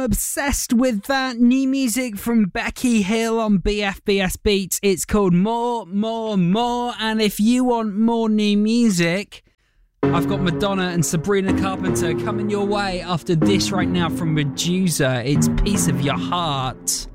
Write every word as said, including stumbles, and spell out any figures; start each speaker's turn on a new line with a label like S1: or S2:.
S1: obsessed with that new music from Becky Hill on B F B S Beats. It's called More, More, More. And if you want more new music, I've got Madonna and Sabrina Carpenter coming your way after this right now from Medusa. It's Piece of Your Heart.